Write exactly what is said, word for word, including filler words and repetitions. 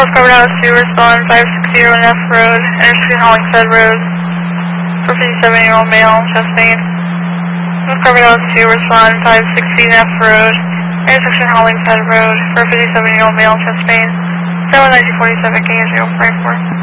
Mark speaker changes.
Speaker 1: North Carbondale two, respond five sixty F Road, intersection Hollingshead Road, for fifty-seven-year-old male, chest pain. North Carbondale two, respond five sixteen F Road, intersection Hollingshead Road, for fifty-seven-year-old male, chest pain. seven nineteen forty-seven, K zero five four.